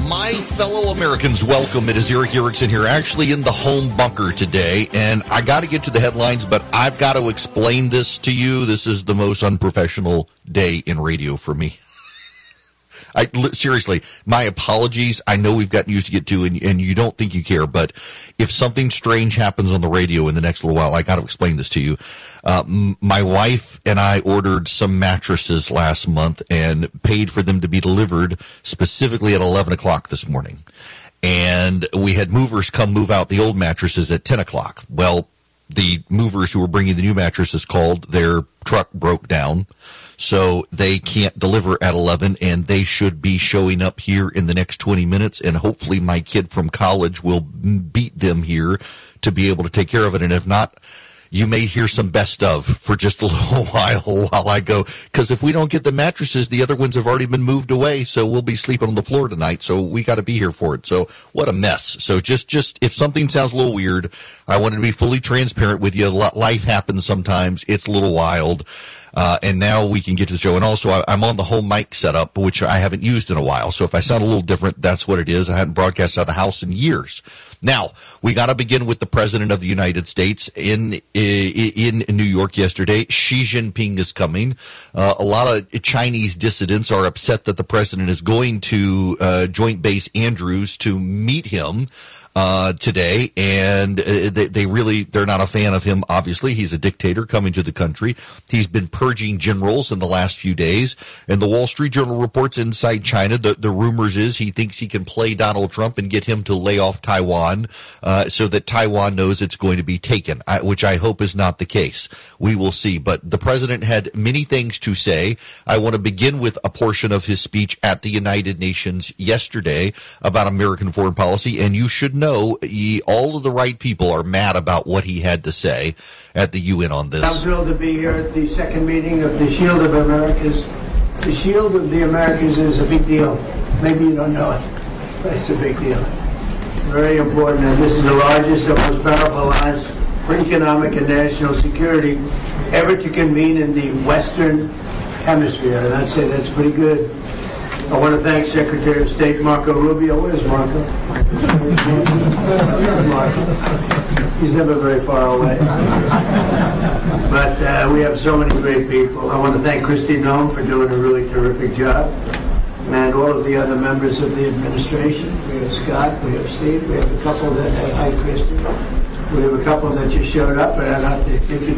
My fellow Americans, welcome. It is Eric Erickson here, actually in the home bunker today, and I got to get to the headlines, but I've got to explain this to you. This is the most unprofessional day in radio for me. Seriously, my apologies. I know we've got news to get to, and you don't think you care, but if something strange happens on the radio in the next little while, I got to explain this to you. My wife and I ordered some mattresses last month and paid for them to be delivered specifically at 11 o'clock this morning. And we had movers come move out the old mattresses at 10 o'clock. Well, the movers who were bringing the new mattresses called, their truck broke down. So they can't deliver at 11, and they should be showing up here in the next 20 minutes, and hopefully my kid from college will beat them here to be able to take care of it. And if not, you may hear some best of for just a little while I go, because if we don't get the mattresses, the other ones have already been moved away, so we'll be sleeping on the floor tonight, so we got to be here for it. So what a mess. So just if something sounds a little weird, I wanted to be fully transparent with you. Life happens sometimes. It's a little wild. And now we can get to the show. And also, I'm on the home mic setup, which I haven't used in a while. So if I sound a little different, that's what it is. I haven't broadcast out of the house in years. Now, we got to begin with the President of the United States in New York yesterday. Xi Jinping is coming. A lot of Chinese dissidents are upset that the President is going to Joint Base Andrews to meet him today, and they're not a fan of him, obviously. He's a dictator coming to the country. He's been purging generals in the last few days, and the Wall Street Journal reports inside China, the rumors is he thinks he can play Donald Trump and get him to lay off Taiwan, so that Taiwan knows it's going to be taken, which I hope is not the case. We will see. But the president had many things to say. I want to begin with a portion of his speech at the United Nations yesterday about American foreign policy, and you should know all of the right people are mad about what he had to say at the UN on this. I'm thrilled to be here at the second meeting of the Shield of Americas. The Shield of the Americas is a big deal. Maybe you don't know it, but it's a big deal. Very important, and this is the largest and most powerful alliance for economic and national security ever to convene in the Western Hemisphere, and I'd say that's pretty good. I want to thank Secretary of State Marco Rubio. Where's Marco? He's never very far away. But we have so many great people. I want to thank Kristi Noem for doing a really terrific job, and all of the other members of the administration. We have Scott, we have Steve, we have a couple that, hi Kristi, we have a couple that just showed up, and I'd have to introduce